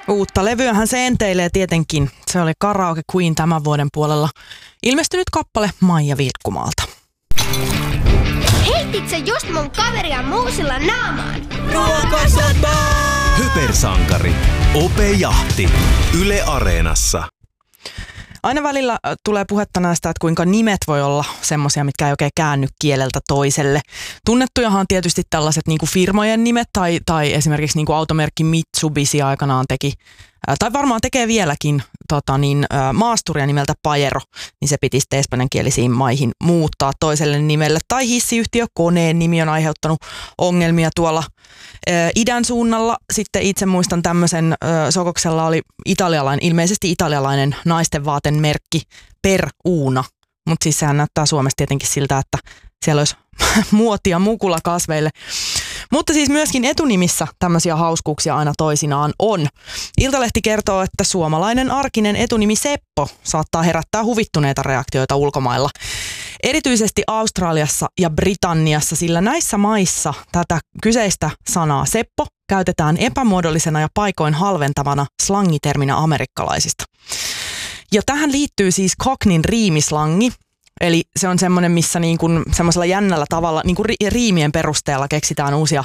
Uutta levyähän se enteilee tietenkin. Se oli Karaoke Queen tämän vuoden puolella ilmestynyt kappale Maija Vilkkumaalta. Heitit sä just mun kaveria muusilla naamaan? Ruokasota! Hypersankari. Ope Jahti. Yle Areenassa. Aina välillä tulee puhetta näistä, että kuinka nimet voi olla semmoisia, mitkä ei oikein käänny kieleltä toiselle. Tunnettujahan on tietysti tällaiset niin kuin firmojen nimet tai esimerkiksi niin kuin automerkki Mitsubishi aikanaan teki, tai varmaan tekee vieläkin maasturia nimeltä Pajero, niin se piti sitten espanjankielisiin maihin muuttaa toiselle nimelle. Tai hissiyhtiö Koneen nimi on aiheuttanut ongelmia tuolla idän suunnalla. Sitten itse muistan tämmöisen, Sokoksella oli ilmeisesti italialainen naisten vaatemerkki Per Uuna, mutta siis sehän näyttää Suomessa tietenkin siltä, että siellä olisi muotia mukula kasveille. Mutta siis myöskin etunimissä tämmöisiä hauskuuksia aina toisinaan on. Iltalehti kertoo, että suomalainen arkinen etunimi Seppo saattaa herättää huvittuneita reaktioita ulkomailla. Erityisesti Australiassa ja Britanniassa, sillä näissä maissa tätä kyseistä sanaa Seppo käytetään epämuodollisena ja paikoin halventavana slangiterminä amerikkalaisista. Ja tähän liittyy siis Cockneyn riimislangi. Eli se on semmoinen, missä niin kuin semmoisella jännällä tavalla niin kuin riimien perusteella keksitään uusia